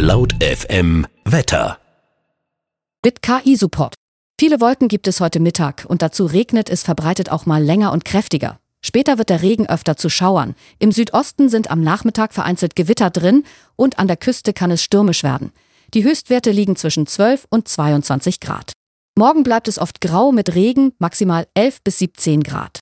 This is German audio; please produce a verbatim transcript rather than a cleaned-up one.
Laut F M Wetter. Mit K I-Support. Viele Wolken gibt es heute Mittag und dazu regnet es verbreitet auch mal länger und kräftiger. Später wird der Regen öfter zu Schauern. Im Südosten sind am Nachmittag vereinzelt Gewitter drin und an der Küste kann es stürmisch werden. Die Höchstwerte liegen zwischen zwölf und zweiundzwanzig Grad. Morgen bleibt es oft grau mit Regen, maximal elf bis siebzehn Grad.